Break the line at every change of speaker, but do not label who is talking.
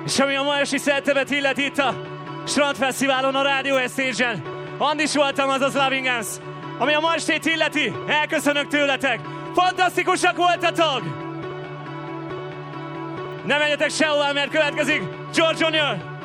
És ami a ma esti szeltemet illeti itt a Strandfesztiválon, a Radio Stage-en, Andis voltam, azaz Loving Arms. Ami a ma estét illeti, elköszönök tőletek. Fantasztikusak voltatok! Ne menjetek sehová, mert következik George Junior!